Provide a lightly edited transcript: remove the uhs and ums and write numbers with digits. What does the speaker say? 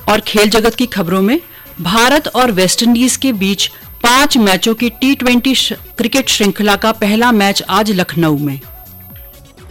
और खेल जगत की खबरों में भारत और वेस्टइंडीज के बीच 5 मैचों की T20 क्रिकेट श्रृंखला का पहला मैच आज लखनऊ में।